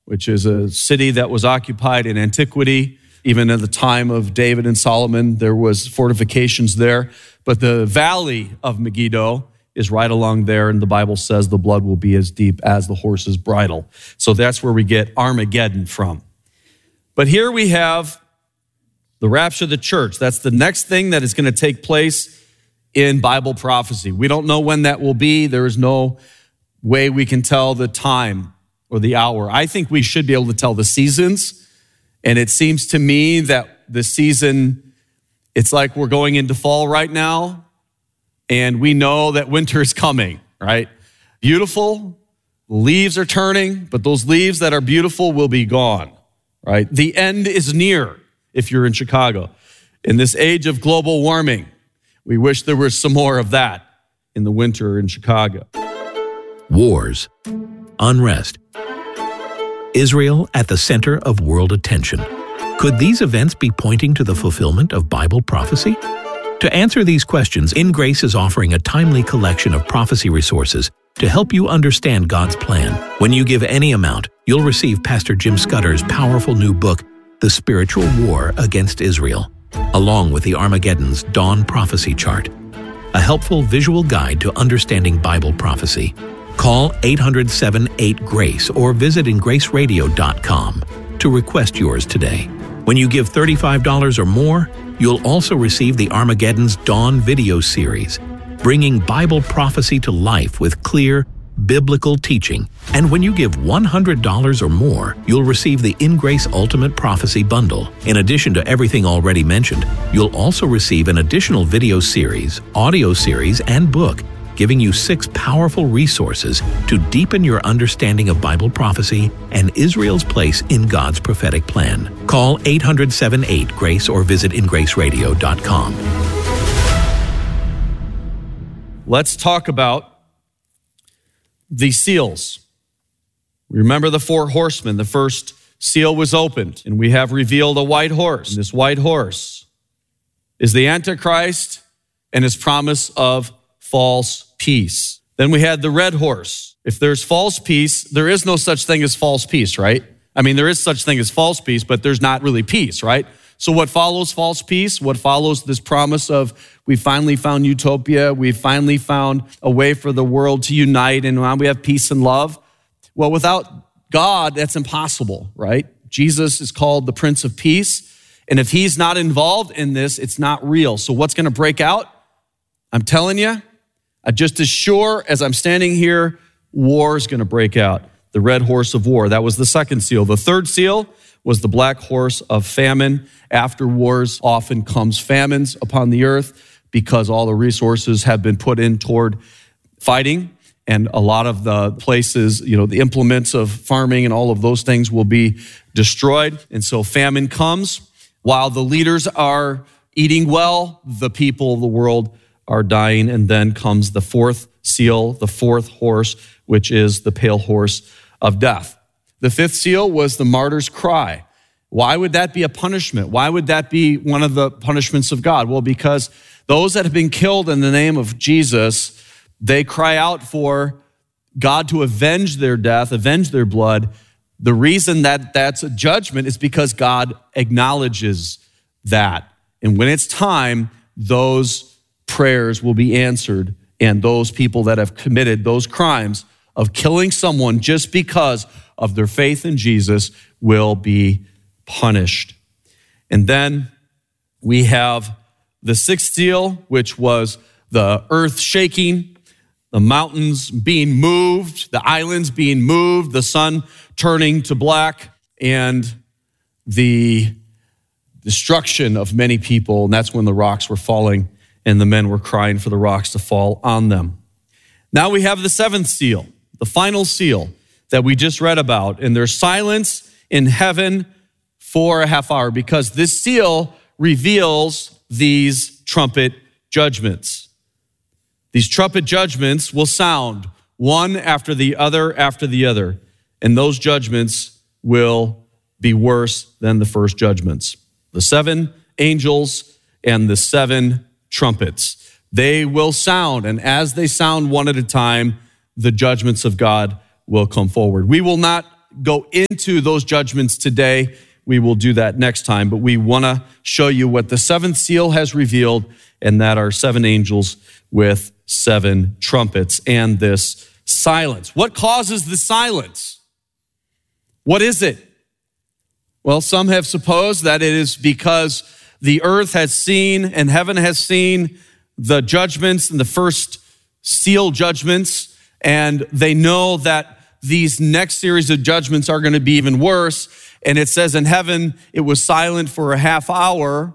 which is a city that was occupied in antiquity. Even at the time of David and Solomon, there was fortifications there. But the valley of Megiddo is right along there, and the Bible says the blood will be as deep as the horse's bridle. So that's where we get Armageddon from. But here we have the rapture of the church. That's the next thing that is going to take place in Bible prophecy. We don't know when that will be. There is no way we can tell the time or the hour. I think we should be able to tell the seasons. And it seems to me that the season, it's like we're going into fall right now, and we know that winter is coming, right? Beautiful, leaves are turning, but those leaves that are beautiful will be gone, right? The end is near if you're in Chicago. In this age of global warming, we wish there was some more of that in the winter in Chicago. Wars, unrest, Israel at the center of world attention. Could these events be pointing to the fulfillment of Bible prophecy? To answer these questions, In Grace is offering a timely collection of prophecy resources to help you understand God's plan. When you give any amount, you'll receive Pastor Jim Scudder's powerful new book, The Spiritual War Against Israel, along with the Armageddon's Dawn Prophecy Chart, a helpful visual guide to understanding Bible prophecy. Call 800-78-GRACE or visit ingraceradio.com to request yours today. When you give $35 or more, you'll also receive the Armageddon's Dawn video series, bringing Bible prophecy to life with clear, biblical teaching. And when you give $100 or more, you'll receive the In Grace Ultimate Prophecy Bundle. In addition to everything already mentioned, you'll also receive an additional video series, audio series, and book, giving you 6 powerful resources to deepen your understanding of Bible prophecy and Israel's place in God's prophetic plan. Call 800-78-GRACE or visit ingraceradio.com. Let's talk about the seals. Remember the 4 horsemen. The first seal was opened, and we have revealed a white horse. And this white horse is the Antichrist and his promise of false peace. Then we had the red horse. If there's false peace, there is no such thing as false peace, right? I mean, there is such thing as false peace, but there's not really peace, right? So what follows false peace? What follows this promise of we finally found utopia, we finally found a way for the world to unite, and now we have peace and love? Well, without God, that's impossible, right? Jesus is called the Prince of Peace, and if he's not involved in this, it's not real. So what's going to break out? I'm telling you, just as sure as I'm standing here, war is going to break out. The red horse of war. That was the second seal. The third seal was the black horse of famine. After wars often comes famines upon the earth because all the resources have been put in toward fighting, and a lot of the places, the implements of farming and all of those things will be destroyed. And so famine comes. While the leaders are eating well, the people of the world are dying, and then comes the fourth seal, the fourth horse, which is the pale horse of death. The fifth seal was the martyr's cry. Why would that be a punishment? Why would that be one of the punishments of God? Well, because those that have been killed in the name of Jesus, they cry out for God to avenge their death, avenge their blood. The reason that that's a judgment is because God acknowledges that. And when it's time, those prayers will be answered, and those people that have committed those crimes of killing someone just because of their faith in Jesus will be punished. And then we have the sixth seal, which was the earth shaking, the mountains being moved, the islands being moved, the sun turning to black, and the destruction of many people. And that's when the rocks were falling and the men were crying for the rocks to fall on them. Now we have the seventh seal, the final seal that we just read about. And there's silence in heaven for a half hour because this seal reveals these trumpet judgments. These trumpet judgments will sound one after the other, and those judgments will be worse than the first judgments. The 7 angels and the 7 trumpets. They will sound, and as they sound one at a time, the judgments of God will come forward. We will not go into those judgments today. We will do that next time, but we want to show you what the seventh seal has revealed, and that are 7 angels with 7 trumpets and this silence. What causes the silence? What is it? Well, some have supposed that it is because the earth has seen and heaven has seen the judgments and the first seal judgments, and they know that these next series of judgments are going to be even worse. And it says in heaven, it was silent for a half hour.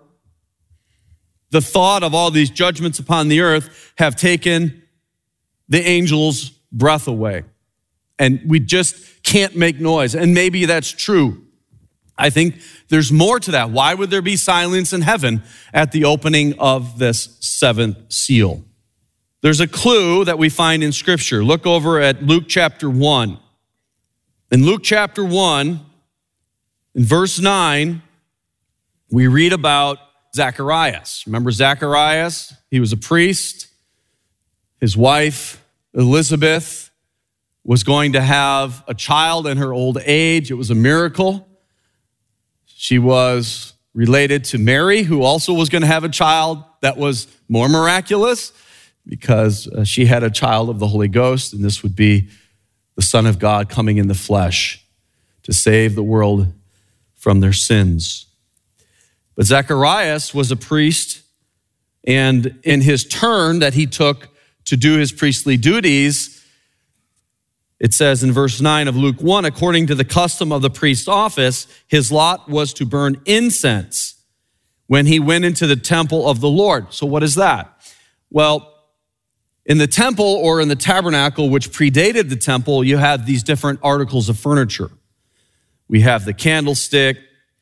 The thought of all these judgments upon the earth have taken the angels' breath away. And we just can't make noise. And maybe that's true. I think there's more to that. Why would there be silence in heaven at the opening of this 7th seal? There's a clue that we find in Scripture. Look over at Luke chapter 1. In Luke chapter 1, in verse 9, we read about Zacharias. Remember Zacharias? He was a priest. His wife, Elizabeth, was going to have a child in her old age. It was a miracle. She was related to Mary, who also was going to have a child that was more miraculous because she had a child of the Holy Ghost, and this would be the Son of God coming in the flesh to save the world from their sins. But Zacharias was a priest, and in his turn that he took to do his priestly duties, it says in verse 9 of Luke 1, according to the custom of the priest's office, his lot was to burn incense when he went into the temple of the Lord. So what is that? Well, in the temple or in the tabernacle, which predated the temple, you had these different articles of furniture. We have the candlestick.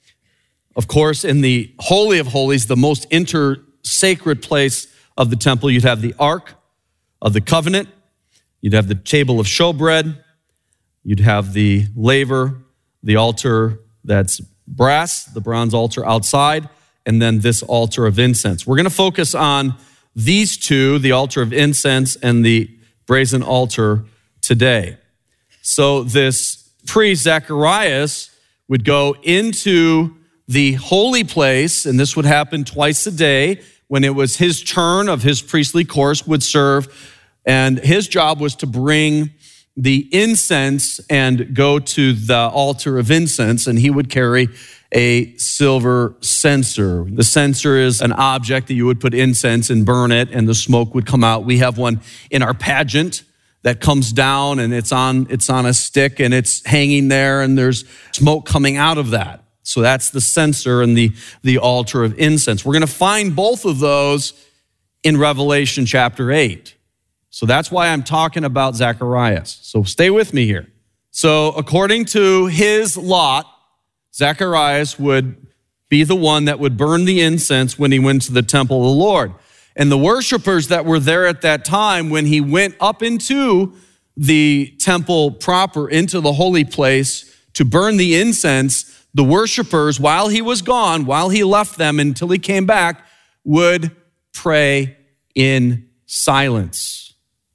Of course, in the Holy of Holies, the most sacred place of the temple, you'd have the Ark of the Covenant. You'd have the table of showbread. You'd have the laver, the altar that's brass, the bronze altar outside, and then this altar of incense. We're going to focus on these two, the altar of incense and the brazen altar today. So this priest, Zacharias, would go into the holy place, and this would happen twice a day when it was his turn of his priestly course would serve, and his job was to bring the incense and go to the altar of incense, and he would carry a silver censer. The censer is an object that you would put incense and burn it, and the smoke would come out. We have one in our pageant that comes down, and it's on a stick, and it's hanging there, and there's smoke coming out of that. So that's the censer and the altar of incense. We're going to find both of those in Revelation chapter 8. So that's why I'm talking about Zacharias. So stay with me here. So according to his lot, Zacharias would be the one that would burn the incense when he went to the temple of the Lord. And the worshipers that were there at that time, when he went up into the temple proper, into the holy place to burn the incense, the worshipers, while he was gone, while he left them until he came back, would pray in silence.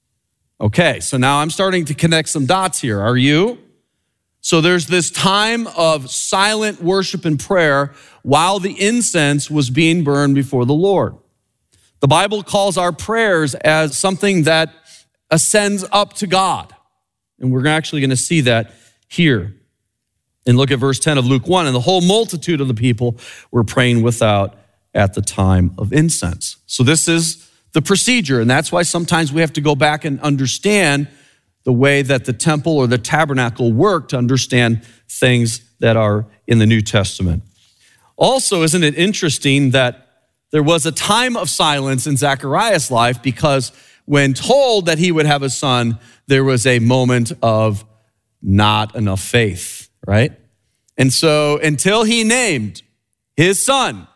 Okay, so now I'm starting to connect some dots here. Are you? So there's this time of silent worship and prayer while the incense was being burned before the Lord. The Bible calls our prayers as something that ascends up to God. And we're actually going to see that here. And look at verse 10 of Luke 1. And the whole multitude of the people were praying without at the time of incense. So this is the procedure. And that's why sometimes we have to go back and understand the way that the temple or the tabernacle worked to understand things that are in the New Testament. Also, isn't it interesting that there was a time of silence in Zacharias' life, because when told that he would have a son, there was a moment of not enough faith, right? And so until he named his son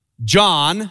John,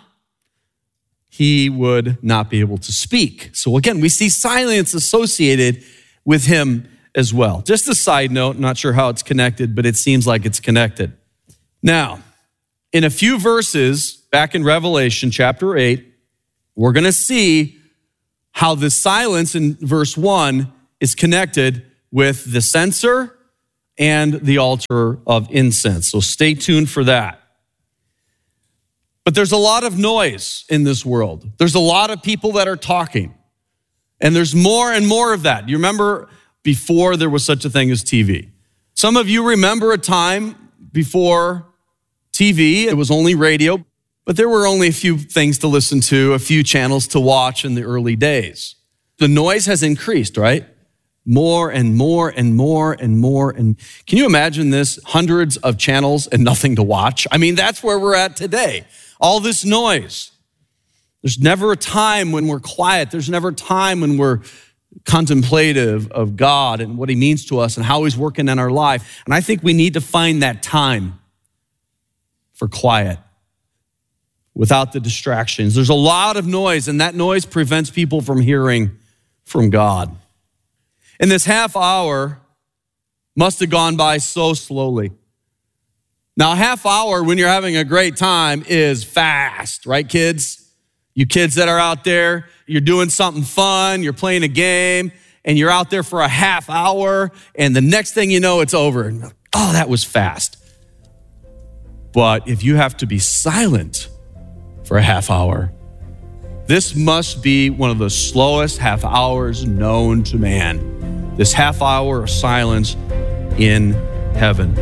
he would not be able to speak. So again, we see silence associated with him as well. Just a side note, not sure how it's connected, but it seems like it's connected. Now, in a few verses back in Revelation chapter 8, we're going to see how the silence in verse 1 is connected with the censer and the altar of incense. So stay tuned for that. But there's a lot of noise in this world. There's a lot of people that are talking. And there's more and more of that. You remember before there was such a thing as TV. Some of you remember a time before TV, it was only radio, but there were only a few things to listen to, a few channels to watch in the early days. The noise has increased, right? More and more and more and more. And can you imagine this? Hundreds of channels and nothing to watch. I mean, that's where we're at today. All this noise. There's never a time when we're quiet. There's never a time when we're contemplative of God and what he means to us and how he's working in our life. And I think we need to find that time for quiet without the distractions. There's a lot of noise, and that noise prevents people from hearing from God. And this half hour must have gone by so slowly. Now, a half hour when you're having a great time is fast, right, kids? You kids that are out there, you're doing something fun, you're playing a game, and you're out there for a half hour, and the next thing you know, it's over. Oh, that was fast. But if you have to be silent for a half hour, this must be one of the slowest half hours known to man. This half hour of silence in heaven.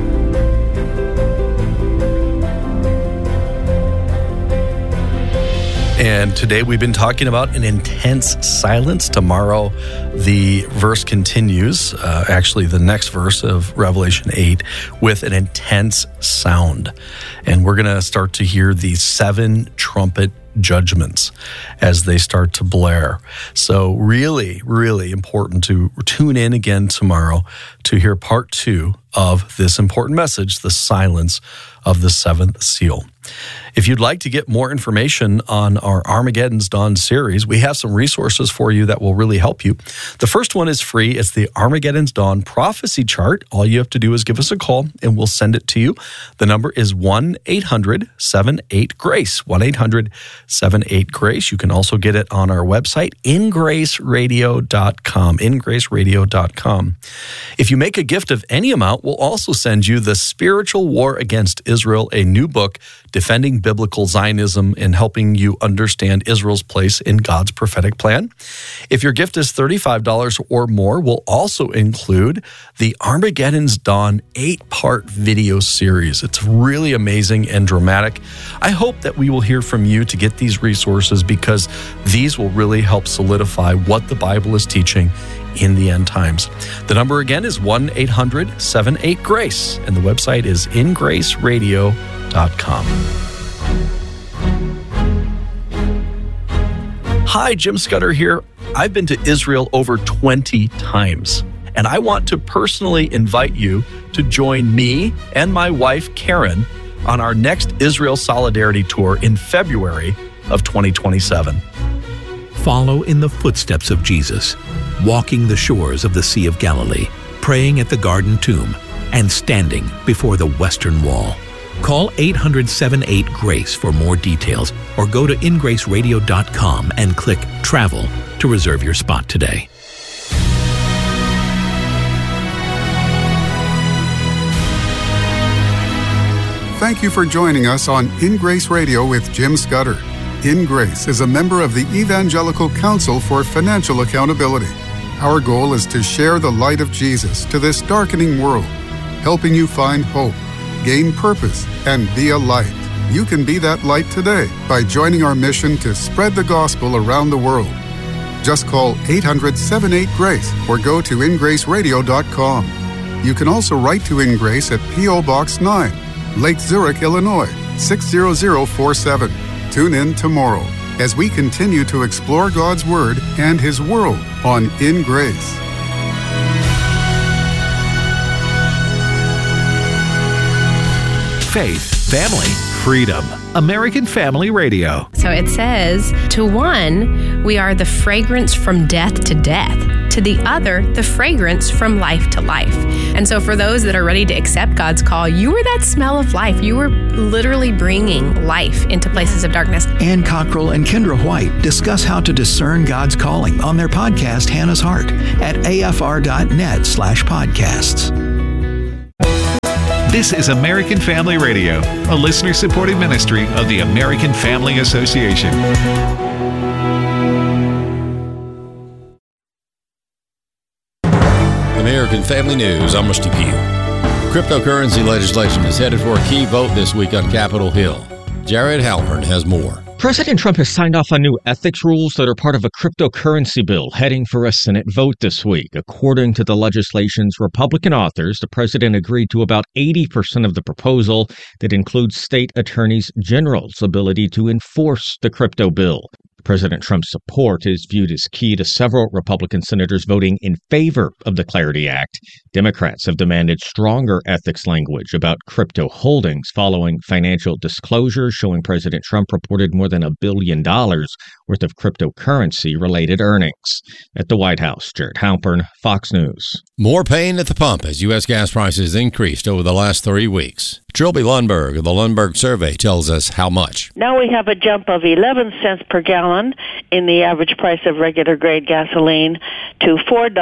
And today we've been talking about an intense silence. Tomorrow the verse continues, actually the next verse of Revelation 8, with an intense sound. And we're going to start to hear the 7 trumpet judgments as they start to blare. So really, really important to tune in again tomorrow to hear part 2 of this important message, the silence of the 7th seal. If you'd like to get more information on our Armageddon's Dawn series, we have some resources for you that will really help you. The first one is free. It's the Armageddon's Dawn prophecy chart. All you have to do is give us a call and we'll send it to you. The number is 1-800-78-GRACE, 1-800-78-GRACE. You can also get it on our website, ingraceradio.com, ingraceradio.com. If you make a gift of any amount, we'll also send you The Spiritual War Against Israel, a new book defending biblical Zionism and helping you understand Israel's place in God's prophetic plan. If your gift is $35 or more, we'll also include the Armageddon's Dawn 8-part video series. It's really amazing and dramatic. I hope that we will hear from you to get these resources because these will really help solidify what the Bible is teaching in the end times. The number again is 1-800-78-GRACE, and the website is ingraceradio.com. Hi, Jim Scudder here. I've been to Israel over 20 times, and I want to personally invite you to join me and my wife, Karen, on our next Israel Solidarity Tour in February of 2027. Follow in the footsteps of Jesus, walking the shores of the Sea of Galilee, praying at the Garden Tomb, and standing before the Western Wall. Call 800-78-GRACE for more details or go to ingraceradio.com and click Travel to reserve your spot today. Thank you for joining us on In Grace Radio with Jim Scudder. In Grace is a member of the Evangelical Council for Financial Accountability. Our goal is to share the light of Jesus to this darkening world, helping you find hope, gain purpose, and be a light. You can be that light today by joining our mission to spread the gospel around the world. Just call 800-78-GRACE or go to ingraceradio.com. You can also write to In Grace at P.O. Box 9, Lake Zurich, Illinois, 60047. Tune in tomorrow as we continue to explore God's Word and His world on In Grace. Faith, family, freedom. American Family Radio. So it says, to one, we are the fragrance from death to death. To the other, the fragrance from life to life. And so for those that are ready to accept God's call, you are that smell of life. You are literally bringing life into places of darkness. Ann Cockrell and Kendra White discuss how to discern God's calling on their podcast, Hannah's Heart, at afr.net/podcasts. This is American Family Radio, a listener-supported ministry of the American Family Association. American Family News, I'm Rusty Pugh. Cryptocurrency legislation is headed for a key vote this week on Capitol Hill. Jared Halpern has more. President Trump has signed off on new ethics rules that are part of a cryptocurrency bill heading for a Senate vote this week. According to the legislation's Republican authors, the president agreed to about 80% of the proposal that includes state attorneys general's ability to enforce the crypto bill. President Trump's support is viewed as key to several Republican senators voting in favor of the Clarity Act. Democrats have demanded stronger ethics language about crypto holdings following financial disclosures showing President Trump reported more than $1 billion worth of cryptocurrency-related earnings. At the White House, Jared Halpern, Fox News. More pain at the pump as U.S. gas prices increased over the last 3 weeks. Trilby Lundberg of the Lundberg Survey tells us how much. Now we have a jump of 11 cents per gallon in the average price of regular grade gasoline to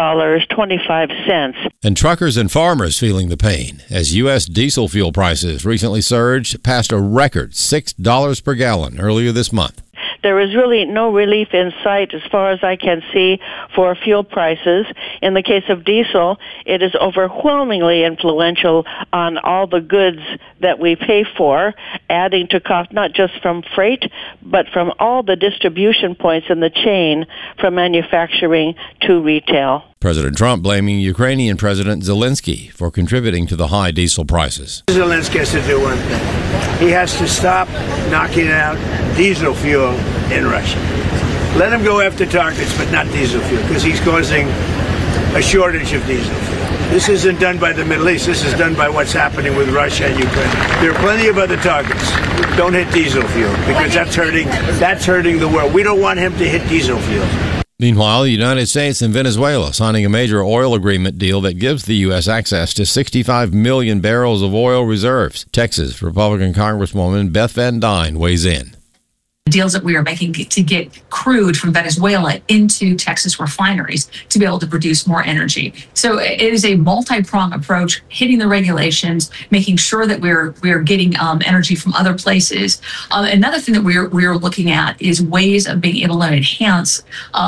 $4.25. And truckers and farmers feeling the pain as U.S. diesel fuel prices recently surged past a record $6 per gallon earlier this month. There is really no relief in sight as far as I can see for fuel prices. In the case of diesel, it is overwhelmingly influential on all the goods that we pay for, adding to cost not just from freight, but from all the distribution points in the chain from manufacturing to retail. President Trump blaming Ukrainian President Zelensky for contributing to the high diesel prices. Zelensky has to do one thing. He has to stop knocking out diesel fuel in Russia. Let him go after targets, but not diesel fuel, because he's causing a shortage of diesel fuel. This isn't done by the Middle East. This is done by what's happening with Russia and Ukraine. There are plenty of other targets. Don't hit diesel fuel, because that's hurting the world. We don't want him to hit diesel fuel. Meanwhile, the United States and Venezuela signing a major oil agreement deal that gives the U.S. access to 65 million barrels of oil reserves. Texas Republican Congresswoman Beth Van Dyne weighs in. Deals that we are making to get crude from Venezuela into Texas refineries to be able to produce more energy. So it is a multi-pronged approach, hitting the regulations, making sure that we're getting energy from other places. Another thing that we're looking at is ways of being able to enhance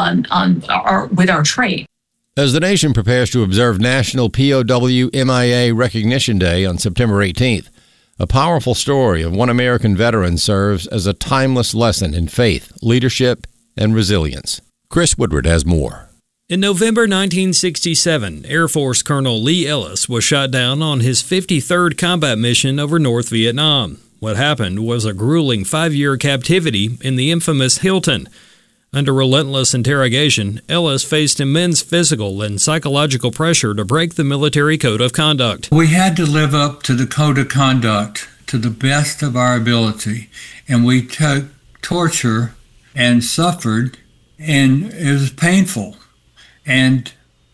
with our trade. As the nation prepares to observe National POW MIA Recognition Day on September 18th, a powerful story of one American veteran serves as a timeless lesson in faith, leadership, and resilience. Chris Woodward has more. In November 1967, Air Force Colonel Lee Ellis was shot down on his 53rd combat mission over North Vietnam. What happened was a grueling 5-year captivity in the infamous Hilton. Under relentless interrogation, Ellis faced immense physical and psychological pressure to break the military code of conduct. We had to live up to the code of conduct to the best of our ability, and we took torture and suffered, and it was painful. And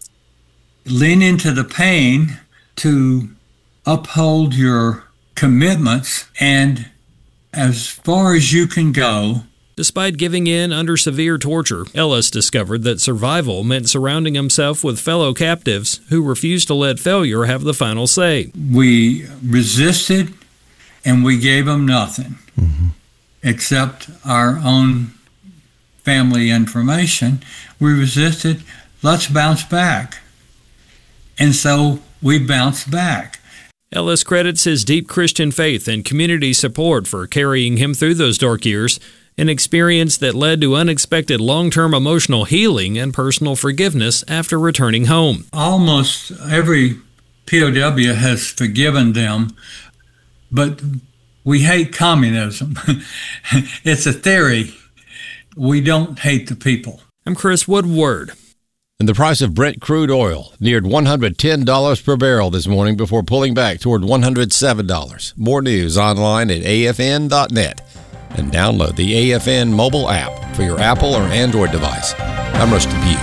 lean into the pain to uphold your commitments, and as far as you can go. Despite giving in under severe torture, Ellis discovered that survival meant surrounding himself with fellow captives who refused to let failure have the final say. We resisted, and we gave them nothing except our own family information. We resisted, let's bounce back. And so we bounced back. Ellis credits his deep Christian faith and community support for carrying him through those dark years, an experience that led to unexpected long-term emotional healing and personal forgiveness after returning home. Almost every POW has forgiven them, but we hate communism. It's a theory. We don't hate the people. I'm Chris Woodward. And the price of Brent crude oil neared $110 per barrel this morning before pulling back toward $107. More news online at afn.net. And download the AFN mobile app for your Apple or Android device. I'm Rusty Pugh.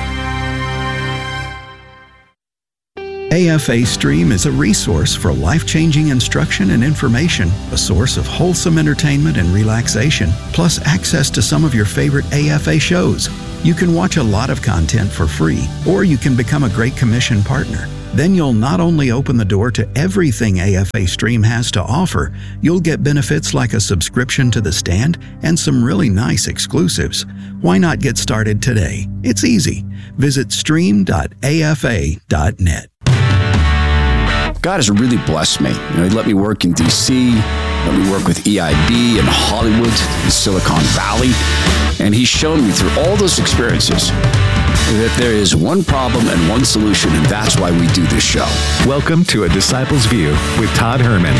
AFA Stream is a resource for life-changing instruction and information, a source of wholesome entertainment and relaxation, plus access to some of your favorite AFA shows. You can watch a lot of content for free, or you can become a Great Commission partner. Then you'll not only open the door to everything AFA Stream has to offer, you'll get benefits like a subscription to The Stand and some really nice exclusives. Why not get started today? It's easy. Visit stream.afa.net. God has really blessed me. He let me work in D.C., let me work with EIB in Hollywood, in Silicon Valley, and He's shown me through all those experiences that there is one problem and one solution, and that's why we do this show. Welcome to A Disciple's View with Todd Herman.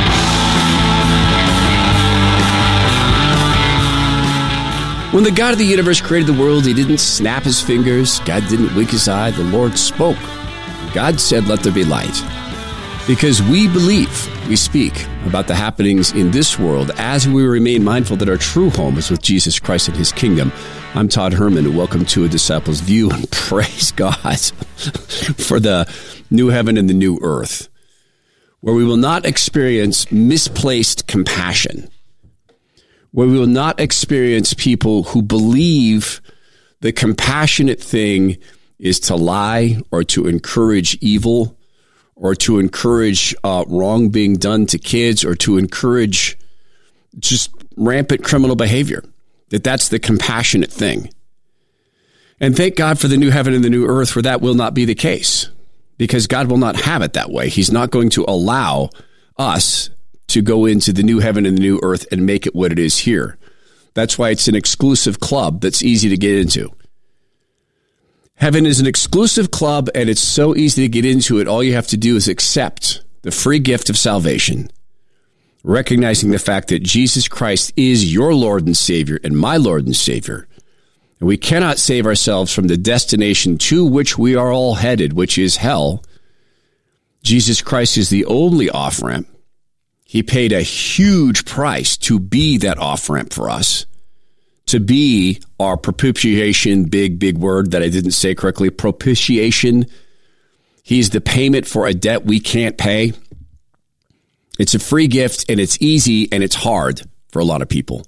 When the God of the universe created the world, He didn't snap His fingers. God didn't wink His eye. The Lord spoke. God said, "Let there be light." Because we believe, we speak about the happenings in this world as we remain mindful that our true home is with Jesus Christ and His kingdom. I'm Todd Herman, and welcome to A Disciple's View, and praise God for the new heaven and the new earth, where we will not experience misplaced compassion, where we will not experience people who believe the compassionate thing is to lie or to encourage evil, or to encourage wrong being done to kids, or to encourage just rampant criminal behavior, that's the compassionate thing. And thank God for the new heaven and the new earth where that will not be the case, because God will not have it that way. He's not going to allow us to go into the new heaven and the new earth and make it what it is here. That's why it's an exclusive club that's easy to get into. Heaven is an exclusive club, and it's so easy to get into it. All you have to do is accept the free gift of salvation, recognizing the fact that Jesus Christ is your Lord and Savior and my Lord and Savior. And we cannot save ourselves from the destination to which we are all headed, which is hell. Jesus Christ is the only off-ramp. He paid a huge price to be that off-ramp for us, to be our propitiation, big word that I didn't say correctly, propitiation. He's the payment for a debt we can't pay. It's a free gift, and it's easy, and it's hard for a lot of people,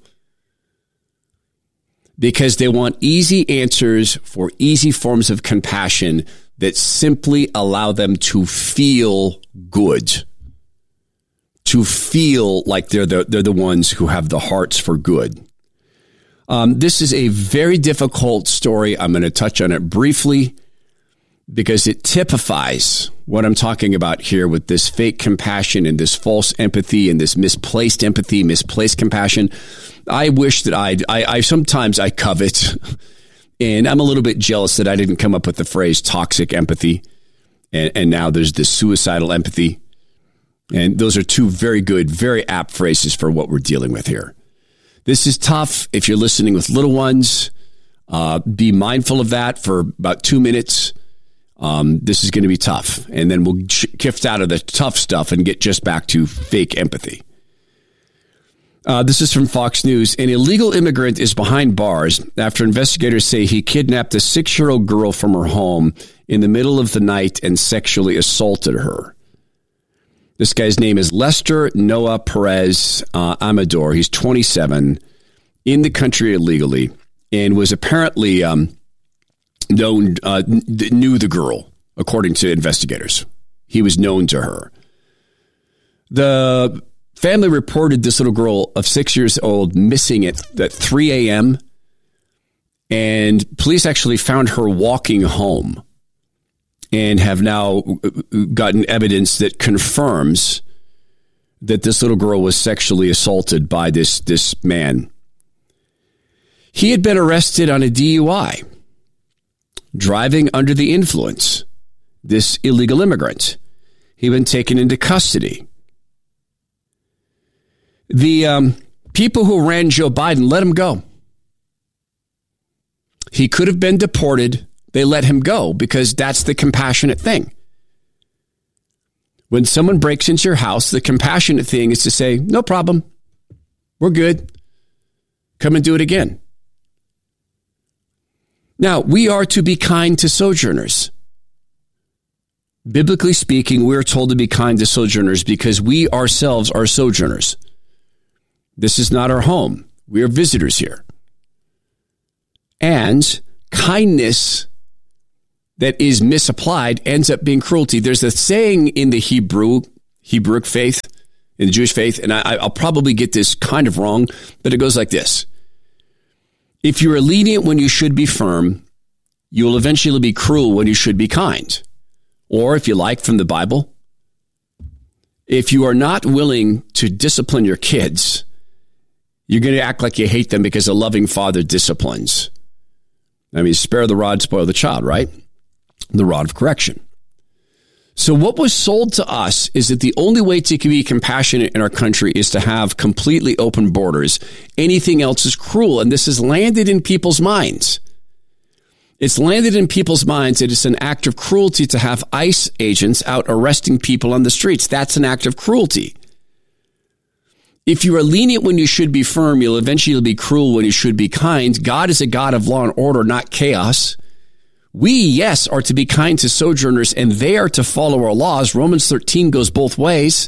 because they want easy answers for easy forms of compassion that simply allow them to feel good, to feel like they're the ones who have the hearts for good. This is a very difficult story. I'm going to touch on it briefly because it typifies what I'm talking about here with this fake compassion and this false empathy and this misplaced empathy, misplaced compassion. I wish that I sometimes I covet, and I'm a little bit jealous that I didn't come up with the phrase toxic empathy. And now there's this suicidal empathy. And those are two very good, very apt phrases for what we're dealing with here. This is tough. If you're listening with little ones, be mindful of that for about 2 minutes. This is going to be tough. And then we'll shift out of the tough stuff and get just back to fake empathy. This is from Fox News. An illegal immigrant is behind bars after investigators say he kidnapped a 6-year-old girl from her home in the middle of the night and sexually assaulted her. This guy's name is Lester Noah Perez Amador. He's 27, in the country illegally, and was apparently knew the girl, according to investigators. He was known to her. The family reported this little girl of 6 years old missing at 3 a.m., and police actually found her walking home, and have now gotten evidence that confirms that this little girl was sexually assaulted by this man. He had been arrested on a DUI, driving under the influence, this illegal immigrant. He'd been taken into custody. The people who ran Joe Biden let him go. He could have been deported. They let him go because that's the compassionate thing. When someone breaks into your house, the compassionate thing is to say, no problem. We're good. Come and do it again. Now, we are to be kind to sojourners. Biblically speaking, we're told to be kind to sojourners because we ourselves are sojourners. This is not our home. We are visitors here. And kindness that is misapplied ends up being cruelty. There's a saying in the Hebrewic faith, in the Jewish faith, and I'll probably get this kind of wrong, but it goes like this. If you are lenient when you should be firm, you will eventually be cruel when you should be kind. Or if you like, from the Bible, if you are not willing to discipline your kids, you're going to act like you hate them because a loving father disciplines. I mean, spare the rod, spoil the child, right? The rod of correction. So what was sold to us is that the only way to be compassionate in our country is to have completely open borders. Anything else is cruel, and this has landed in people's minds. It's landed in people's minds that it's an act of cruelty to have ICE agents out arresting people on the streets. That's an act of cruelty. If you are lenient when you should be firm, you'll eventually be cruel when you should be kind. God is a God of law and order, not chaos. We, yes, are to be kind to sojourners, and they are to follow our laws. Romans 13 goes both ways.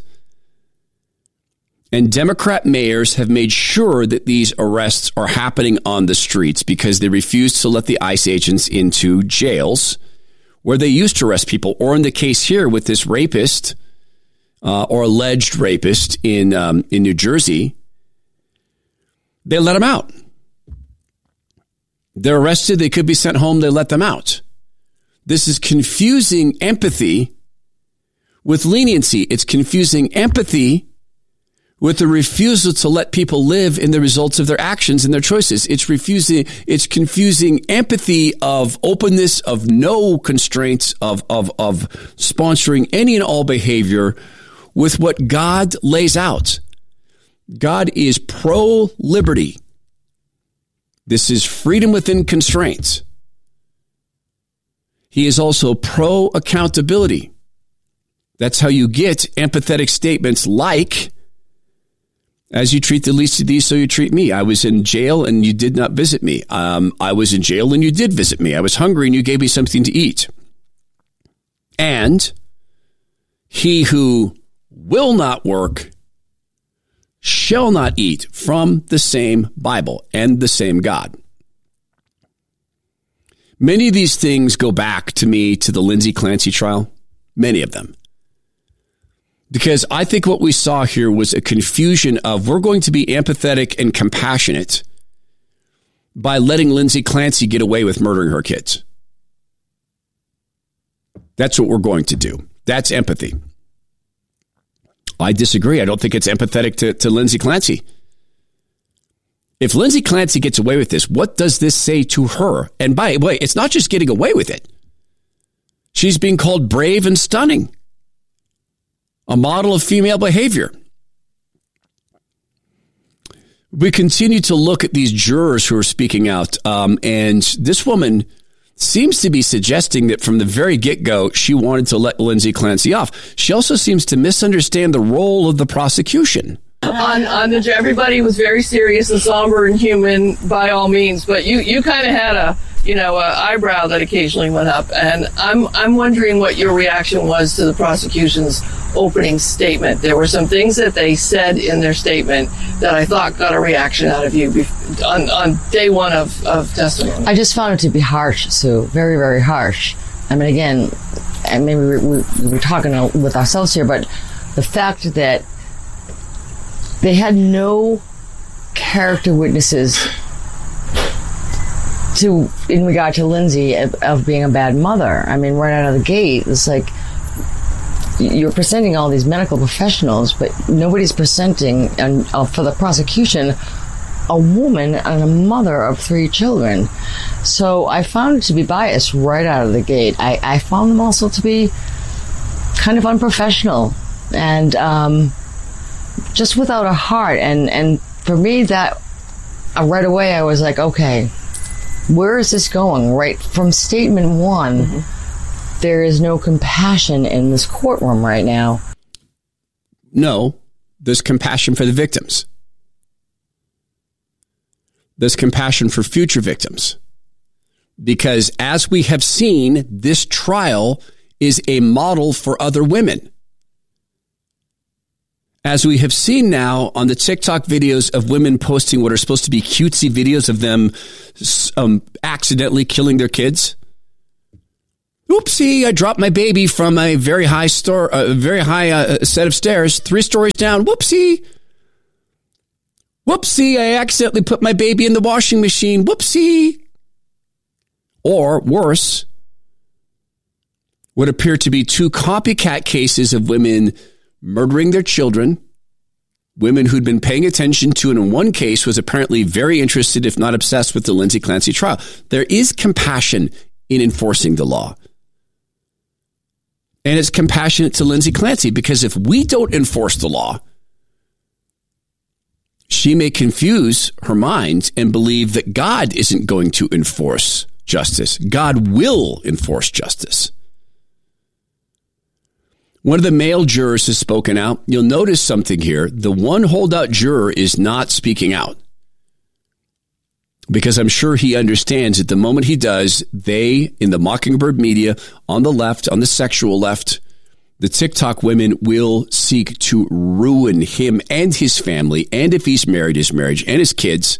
And Democrat mayors have made sure that these arrests are happening on the streets because they refuse to let the ICE agents into jails where they used to arrest people. Or in the case here with this rapist or alleged rapist in New Jersey, they let him out. They're arrested. They could be sent home. They let them out. This is confusing empathy with leniency. It's confusing empathy with the refusal to let people live in the results of their actions and their choices. It's confusing empathy of openness, of no constraints, of sponsoring any and all behavior with what God lays out. God is pro-liberty. This is freedom within constraints. He is also pro-accountability. That's how you get empathetic statements like, as you treat the least of these, so you treat me. I was in jail and you did not visit me. I was in jail and you did visit me. I was hungry and you gave me something to eat. And he who will not work shall not eat, from the same Bible and the same God. Many of these things go back to me to the Lindsay Clancy trial. Many of them. Because I think what we saw here was a confusion of we're going to be empathetic and compassionate by letting Lindsay Clancy get away with murdering her kids. That's what we're going to do. That's empathy. I disagree. I don't think it's empathetic to Lindsay Clancy. If Lindsay Clancy gets away with this, what does this say to her? And by the way, it's not just getting away with it. She's being called brave and stunning. A model of female behavior. We continue to look at these jurors who are speaking out. And this woman seems to be suggesting that from the very get-go, she wanted to let Lindsay Clancy off. She also seems to misunderstand the role of the prosecution. Everybody was very serious and somber and human by all means, but you kind of had a eyebrow that occasionally went up, and I'm wondering what your reaction was to the prosecution's opening statement. There were some things that they said in their statement that I thought got a reaction out of you on day one of testimony. I just found it to be harsh, Sue. Very, very harsh. I mean, again, and maybe we're talking with ourselves here, but the fact that they had no character witnesses in regard to Lindsay of being a bad mother. I mean, right out of the gate, it's like you're presenting all these medical professionals, but nobody's presenting, for the prosecution, a woman and a mother of 3 children. So I found it to be biased right out of the gate. I found them also to be kind of unprofessional and just without a heart. And for me, that right away I was like, okay, where is this going? Right from statement 1, there is no compassion in this courtroom right now. No, there's compassion for the victims. There's compassion for future victims. Because as we have seen, this trial is a model for other women. As we have seen now on the TikTok videos of women posting what are supposed to be cutesy videos of them accidentally killing their kids. Oopsie, I dropped my baby from a very high set of stairs, 3 stories down. Whoopsie. Whoopsie, I accidentally put my baby in the washing machine. Whoopsie. Or worse, what appear to be 2 copycat cases of women murdering their children, women who'd been paying attention to, and in one case was apparently very interested, if not obsessed, with the Lindsay Clancy trial. There is compassion in enforcing the law. And it's compassionate to Lindsay Clancy, because if we don't enforce the law, she may confuse her mind and believe that God isn't going to enforce justice. God will enforce justice. One of the male jurors has spoken out. You'll notice something here. The one holdout juror is not speaking out, because I'm sure he understands that the moment he does, they, in the Mockingbird media, on the left, on the sexual left, the TikTok women will seek to ruin him and his family, and if he's married, his marriage, and his kids.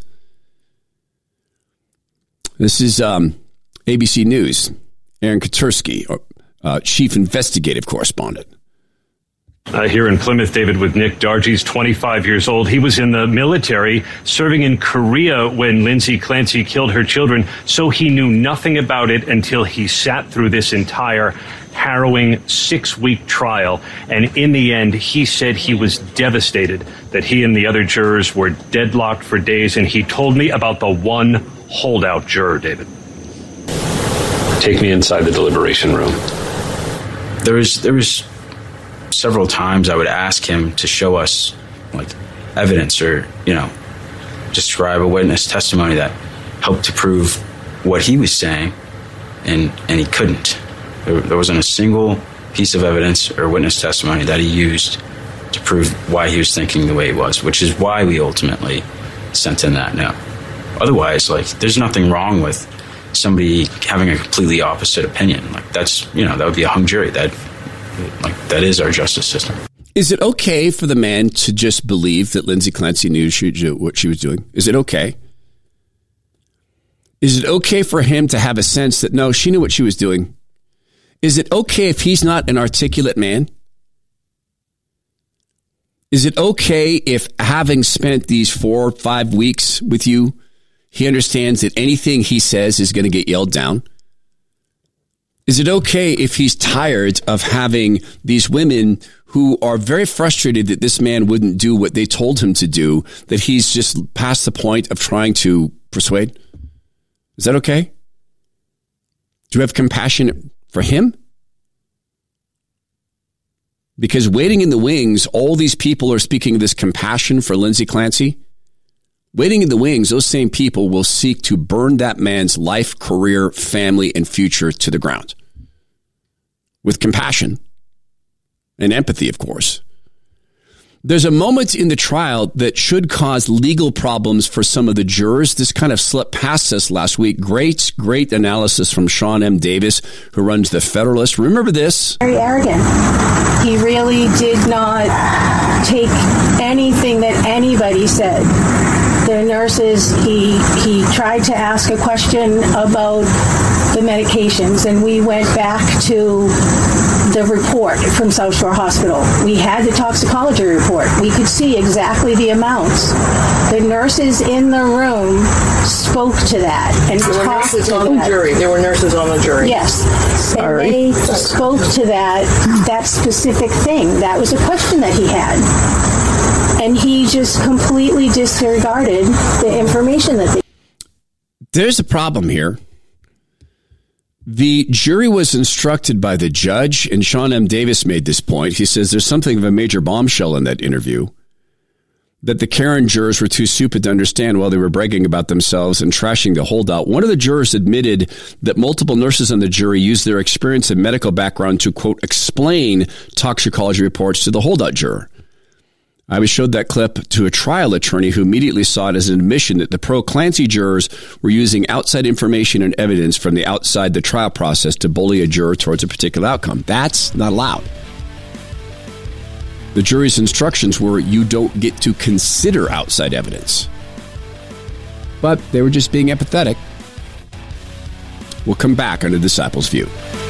This is ABC News. Aaron Katursky, chief investigative correspondent. Here in Plymouth, David, with Nick Dargy. He's 25 years old. He was in the military, serving in Korea when Lindsay Clancy killed her children, so he knew nothing about it until he sat through this entire harrowing 6-week trial. And in the end, he said he was devastated that he and the other jurors were deadlocked for days. And he told me about the one holdout juror, David. Take me inside the deliberation room. There was several times I would ask him to show us like evidence or, describe a witness testimony that helped to prove what he was saying, and he couldn't. There wasn't a single piece of evidence or witness testimony that he used to prove why he was thinking the way he was, which is why we ultimately sent in that note. Otherwise, there's nothing wrong with somebody having a completely opposite opinion. That's, that would be a hung jury. That is our justice system. Is it okay for the man to just believe that Lindsay Clancy knew what she was doing? Is it okay? Is it okay for him to have a sense that, no, she knew what she was doing? Is it okay if he's not an articulate man? Is it okay if, having spent these 4 or 5 weeks with you, he understands that anything he says is going to get yelled down? Is it okay if he's tired of having these women who are very frustrated that this man wouldn't do what they told him to do, that he's just past the point of trying to persuade? Is that okay? Do you have compassion for him? Because waiting in the wings, all these people are speaking this compassion for Lindsay Clancy. Waiting in the wings, those same people will seek to burn that man's life, career, family, and future to the ground. With compassion and empathy, of course. There's a moment in the trial that should cause legal problems for some of the jurors. This kind of slipped past us last week. Great analysis from Sean M. Davis, who runs The Federalist. Remember this? Very arrogant. He really did not take anything that anybody said. The nurses, he tried to ask a question about the medications, and we went back to the report from South Shore Hospital. We had the toxicology report. We could see exactly the amounts. The nurses in the room spoke to that and talked to that. There were nurses on the jury. Yes. And they spoke to that specific thing. That was a question that he had. And he just completely disregarded the information that they... There's a problem here. The jury was instructed by the judge, and Sean M. Davis made this point. He says there's something of a major bombshell in that interview, that the Karen jurors were too stupid to understand while they were bragging about themselves and trashing the holdout. One of the jurors admitted that multiple nurses on the jury used their experience and medical background to, quote, explain toxicology reports to the holdout juror. I showed that clip to a trial attorney who immediately saw it as an admission that the pro-Clancy jurors were using outside information and evidence from outside the trial process to bully a juror towards a particular outcome. That's not allowed. The jury's instructions were you don't get to consider outside evidence. But they were just being empathetic. We'll come back on The Disciples' View.